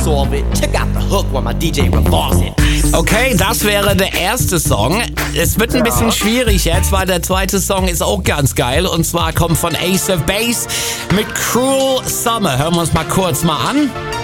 solve it. Check out the hook while my DJ revolves it. Okay, das wäre der erste Song. Es wird ein bisschen schwierig jetzt, weil der zweite Song ist auch ganz geil. Und zwar kommt von Ace of Base mit Cruel Summer. Hören wir uns mal kurz an.